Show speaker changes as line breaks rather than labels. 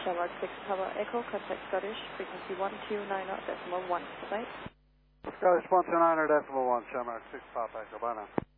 Shamrock 6 Papa Echo, contact Scottish, frequency 1290.1, bye-bye.
Scottish 129.1, Shamrock 6 Papa Echo, bye now.